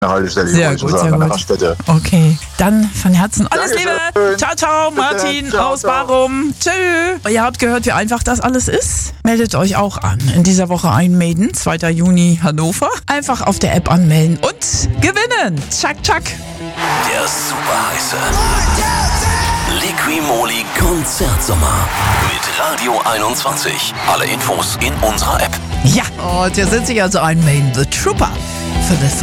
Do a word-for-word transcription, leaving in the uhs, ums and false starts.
eine Haltestelle. Sehr gut, sehr gut. Raststätte. Okay, dann von Herzen alles Dankeschön. Liebe. Ciao, ciao, Martin Ciao, aus ciao. Barum. Tschö. Ihr habt gehört, wie einfach das alles ist. Meldet euch auch an. In dieser Woche einmelden, zweiter Juni Hannover. Einfach auf der App anmelden und gewinnen. Tschack, tschack. Der super heiße Liqui-Moly Konzertsommer mit Radio einundzwanzig. Alle Infos in unserer App. Ja, und hier sind sie also einmelden. The Trooper für das